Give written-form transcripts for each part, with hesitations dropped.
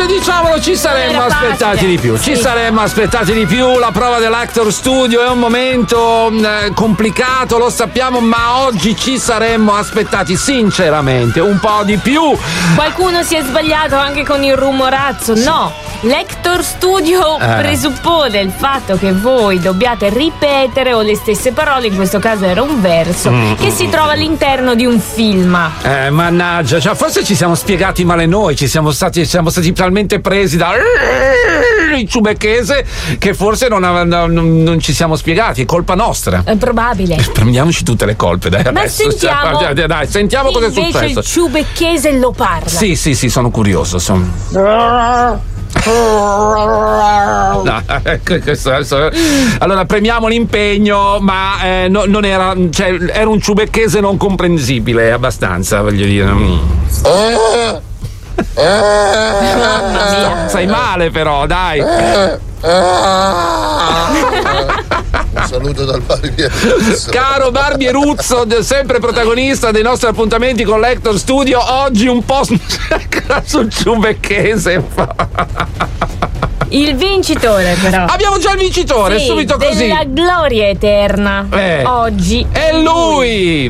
diciamolo, ci saremmo aspettati di più. Ci saremmo aspettati di più. La prova dell'Actor Studio è un momento complicato, lo sappiamo, ma oggi ci saremmo aspettati sinceramente un po' di più. Qualcuno si è sbagliato anche con il rumorazzo. No, l'Actor Studio presuppone il fatto che voi dobbiate ripetere o le stesse parole, in questo caso era un verso, che si trova all'interno di un film. Mannaggia, cioè, forse ci siamo spiegati male noi, siamo stati talmente presi da il ciubecchese che forse non ci siamo spiegati, è colpa nostra. È probabile. Prendiamoci tutte le colpe, dai. Ma adesso. Sentiamo cosa è successo. Invece il ciubecchese lo parla. Sì, sono curioso. No, allora premiamo l'impegno, ma non era, cioè, era un ciubecchese non comprensibile abbastanza, voglio dire. Sai male però, dai. Un saluto dal Barbieruzzo. Caro Barbieruzzo, sempre protagonista dei nostri appuntamenti con l'Actor Studio, oggi un po' sul ciubecchese. Il vincitore, però. Abbiamo già il vincitore, sì, subito così. Della gloria eterna. Oggi. È lui.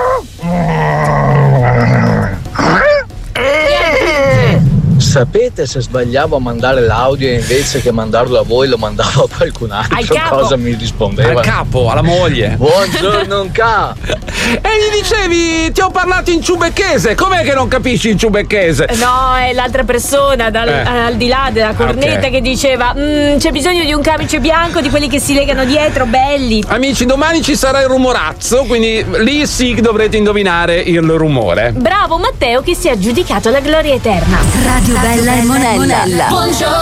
Sapete se sbagliavo a mandare l'audio e invece che mandarlo a voi lo mandavo a qualcun altro? Al capo. Cosa mi rispondeva? Al capo, alla moglie. Buongiorno, ca. E gli dicevi, ti ho parlato in ciubecchese, com'è che non capisci il ciubecchese? No, è l'altra persona al di là della cornetta che diceva c'è bisogno di un camice bianco, di quelli che si legano dietro, belli. Amici, domani ci sarà il rumorazzo, quindi lì sì dovrete indovinare il rumore. Bravo Matteo che si è aggiudicato la gloria eterna. Radio Bella e Monella. Buongiorno